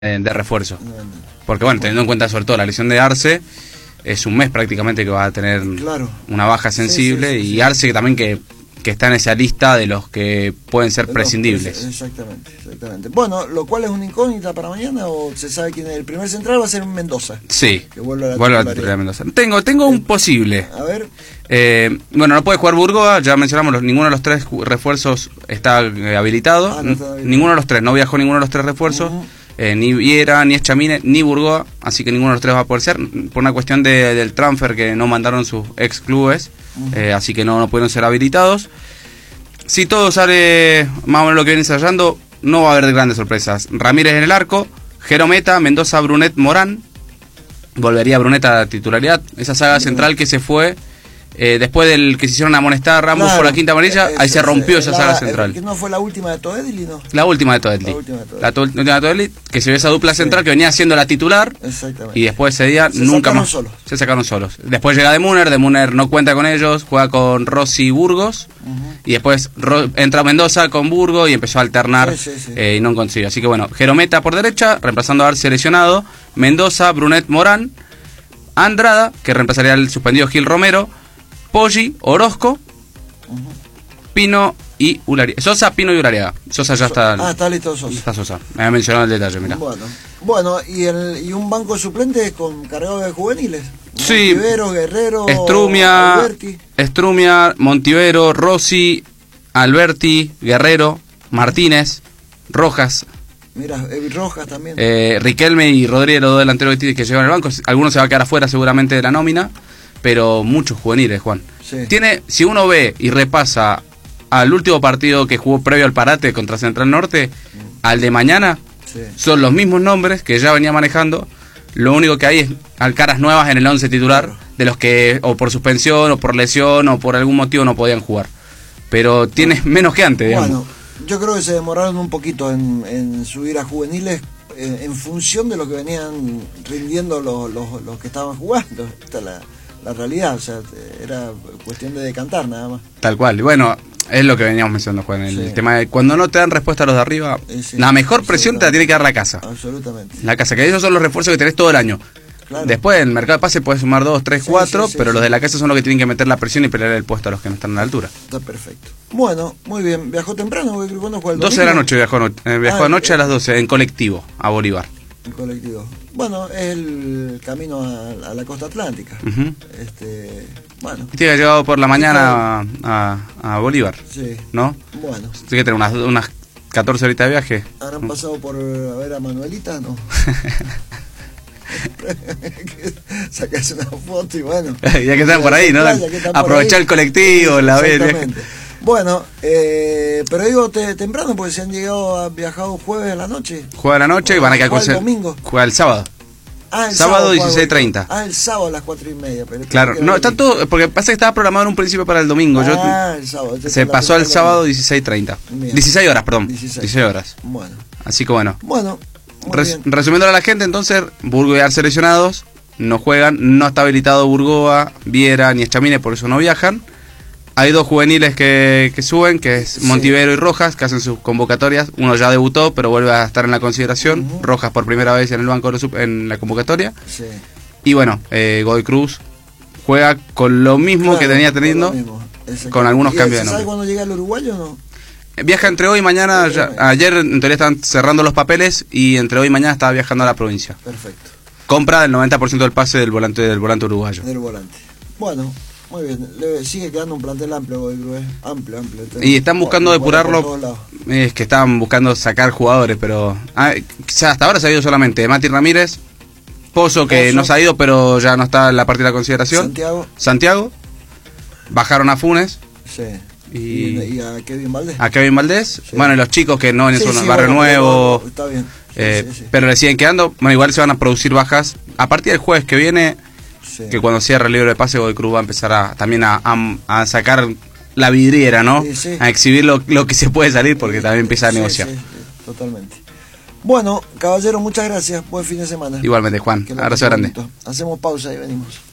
de refuerzo. Porque bueno, teniendo en cuenta sobre todo la lesión de Arce, es un mes prácticamente que va a tener una baja sensible, y Arce que también que está en esa lista de los que pueden ser prescindibles. Exactamente. Bueno, lo cual es una incógnita para mañana, o se sabe quién es el primer central, va a ser Mendoza. Sí, que vuelve a la titularidad de Mendoza. Tengo un posible. A ver. Bueno, no puede jugar Burgoa, ya mencionamos, ninguno de los tres refuerzos está habilitado. No está habilitado. Ninguno de los tres, no viajó ninguno de los tres refuerzos. Ni Viera, ni Eschamine, ni Burgoa, así que ninguno de los tres va a poder ser, por una cuestión del transfer que no mandaron sus ex clubes, así que no pudieron ser habilitados. Si todo sale más o menos lo que viene ensayando, no va a haber grandes sorpresas. Ramírez en el arco, Jerometa, Mendoza, Brunet, Morán. Volvería Brunet a la titularidad. Esa saga central que se fue después del que se hicieron amonestar Ramos por la quinta amarilla, ahí se rompió esa saga central. ¿Que no fue la última de Toedli, no? La última de Toedli. La última de Toedli, que se ve esa dupla central que venía siendo la titular. Exactamente. Y después ese día nunca más. Se sacaron solos. Después llega de Muner no cuenta con ellos, juega con Rossi y Burgos. Y después entra Mendoza con Burgos y empezó a alternar y no consiguió. Así que bueno, Jerometa por derecha, reemplazando a Arce lesionado. Mendoza, Brunet, Morán. Andrada, que reemplazaría al suspendido Gil Romero. Poggi, Orozco, Pino y Ulariaga. Sosa, Pino y Ulariaga. Sosa ya está. Está listo Sosa. Está Sosa. Me había mencionado el detalle, mira. Bueno, y un banco de suplentes con cargado de juveniles. Sí. Montivero, Guerrero, Estrumia, Montivero, Rossi, Alberti, Guerrero, Martínez, Rojas. Mira, Rojas también. Riquelme y Rodríguez, los dos delanteros que llevan el banco. Algunos se va a quedar afuera seguramente de la nómina, pero muchos juveniles, Juan. Tiene, si uno ve y repasa al último partido que jugó previo al parate contra Central Norte, al de mañana, son los mismos nombres que ya venía manejando. Lo único que hay es caras nuevas en el 11 titular, de los que o por suspensión o por lesión o por algún motivo no podían jugar. Pero tiene menos que antes, digamos. Bueno, yo creo que se demoraron un poquito en subir a juveniles en función de lo que venían rindiendo los que estaban jugando. Esta es la realidad, o sea, era cuestión de decantar nada más. Tal cual. Bueno, es lo que veníamos mencionando, Juan, el tema de cuando no te dan respuesta a los de arriba, la mejor presión te la tiene que dar la casa. Absolutamente. La casa, que esos son los refuerzos que tenés todo el año. Claro. Después en el mercado de pase puedes sumar 2, 3, 4, pero los de la casa son los que tienen que meter la presión y pelear el puesto a los que no están a la altura. Está perfecto. Bueno, muy bien. ¿Viajó temprano? ¿Cuándo fue el domingo? 12 de la noche viajó anoche a las 12 en colectivo a Bolívar. En colectivo. Bueno, es el camino a la costa atlántica. Bueno. Tiene que llegado por la mañana a Bolívar. Sí. ¿No? Bueno. Tiene que tener unas 14 horitas de viaje. ¿Habrán pasado por a ver a Manuelita? No. Sacarse una foto y bueno. Ya que están por ahí, ¿no? Aprovechar el colectivo, la vez. Bueno, pero digo temprano, porque se han viajado jueves a la noche. Juega a la noche y van a quedar con el domingo. Juega el sábado. El sábado 16:30. El sábado a las 4:30. Pero claro, no, está todo, porque pasa que estaba programado en un principio para el domingo. El sábado. Se pasó al sábado 16:30. 16 horas, perdón. 16 horas. Bueno. Así que bueno. Bueno. Resumiéndole a la gente, entonces, Burgos y Arce lesionados, no juegan, no está habilitado Burgoa, Viera ni Eschamine, por eso no viajan. Hay dos juveniles que suben, que es Montivero y Rojas, que hacen sus convocatorias. Uno ya debutó, pero vuelve a estar en la consideración. Rojas por primera vez en el banco en la convocatoria. Y bueno, Godoy Cruz juega con lo mismo que tenía teniendo, con algunos cambios de nombre. ¿Sabe cuándo llega el uruguayo o no? Viaja entre hoy y mañana. Ayer en teoría estaban cerrando los papeles y entre hoy y mañana estaba viajando a la provincia. Perfecto. Compra del 90% del pase del volante uruguayo. Del volante. Bueno, muy bien. Le sigue quedando un plantel amplio, amplio. Y están buscando depurarlo. Es que estaban buscando sacar jugadores, pero hasta ahora se ha ido solamente Mati Ramírez, Pozo, que no se ha ido, pero ya no está en la partida de consideración. Santiago. Bajaron a Funes. Sí. ¿Y a Kevin Valdés? Bueno, y los chicos que no en Barrio Nuevo. Está bien. Pero le siguen quedando. Bueno, igual se van a producir bajas. A partir del jueves que viene, que cuando cierre el libro de pase, Godoy Cruz va a empezar también a sacar la vidriera, ¿no? A exhibir lo que se puede salir, porque también empieza a negociar. Totalmente. Bueno, caballero, muchas gracias. Buen fin de semana. Igualmente, Juan. Abrazo grande. Hacemos pausa y venimos.